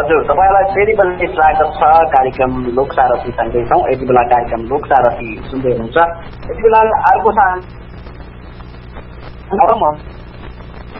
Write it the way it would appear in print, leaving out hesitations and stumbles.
हजुर, तपाईलाई फेरि पनि स्वागत छ कार्यक्रम लोकसारथी सँगै छौँ। यति बेला कार्यक्रम लोकसारथी सुन्दै हुनुहुन्छ। यति बेला अर्को